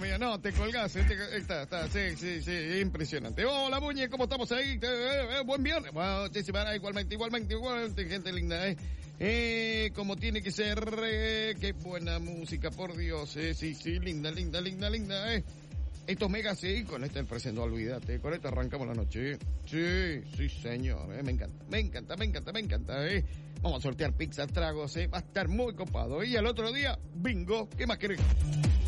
todavía. No, te colgás. Está, sí, impresionante. Hola, Muñe, ¿cómo estamos ahí? Buen viernes. Bueno, igualmente, gente linda, como tiene que ser, qué buena música, por Dios, sí, linda, Estos megas, sí, con este el presento, olvídate, con esto arrancamos la noche, sí, señor, me encanta, Vamos a sortear pizza, tragos, va a estar muy copado, y al otro día, bingo, ¿qué más querés?